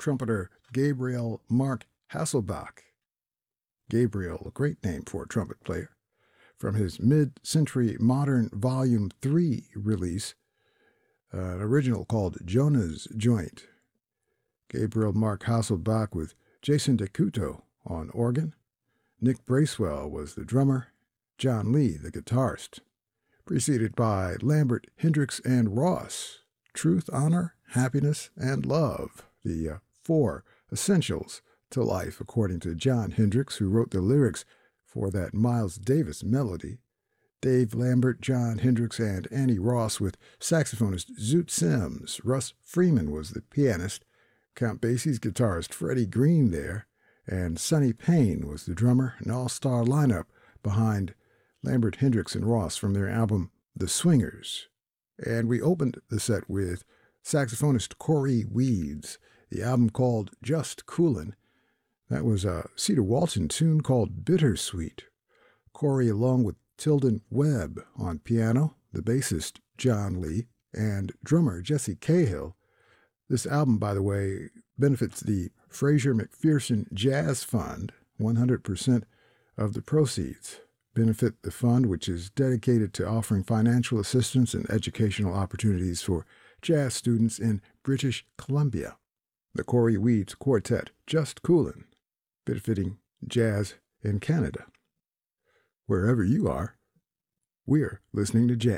trumpeter Gabriel Mark Hasselbach. Gabriel, a great name for a trumpet player. From his mid-century modern Volume 3 release, an original called Jonah's Joint. Gabriel Mark Hasselbach with Jason DeCuto on organ. Nick Bracewell was the drummer, John Lee the guitarist. Preceded by Lambert, Hendricks, and Ross. Truth, honor, happiness, and love, the 4 essentials to life, according to John Hendricks, who wrote the lyrics for that Miles Davis melody. Dave Lambert, John Hendricks, and Annie Ross with saxophonist Zoot Sims. Russ Freeman was the pianist. Count Basie's guitarist Freddie Green there, and Sonny Payne was the drummer, an all-star lineup behind Lambert, Hendricks, and Ross from their album The Swingers. And we opened the set with saxophonist Corey Weeds, the album called Just Coolin'. That was a Cedar Walton tune called Bittersweet. Corey along with Tilden Webb on piano, the bassist John Lee, and drummer Jesse Cahill. This album, by the way, benefits the Fraser McPherson Jazz Fund. 100% of the proceeds benefit the fund, which is dedicated to offering financial assistance and educational opportunities for jazz students in British Columbia. The Corey Weeds Quartet, Just Coolin', benefiting jazz in Canada. Wherever you are, we're listening to jazz.